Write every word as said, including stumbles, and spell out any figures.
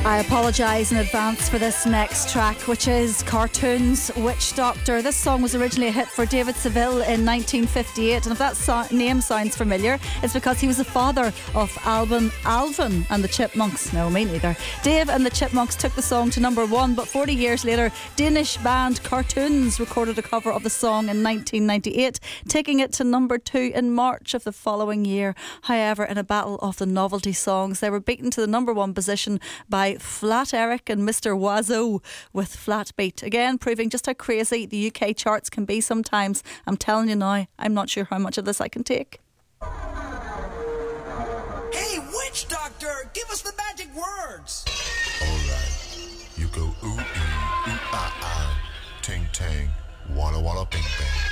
I apologise in advance for this next track, which is Cartoons Witch Doctor. This song was originally a hit for David Seville in nineteen fifty-eight, and if that so- name sounds familiar, it's because he was the father of Alvin, Alvin and the Chipmunks. No, me neither. Dave and the Chipmunks took the song to number one, but forty years later, Danish band Cartoons recorded a cover of the song in nineteen ninety-eight, taking it to number two in March of the following year. However, in a battle of the novelty songs, they were beaten to the number one position by Flat Eric and Mister Wazo with Flat Beat. Again, proving just how crazy the U K charts can be sometimes. I'm telling you now, I'm not sure how much of this I can take. Hey, Witch Doctor, give us the magic words. Alright, you go ooh, ee, ooh, ah, ah, ting, tang, walla, walla, bing, bang.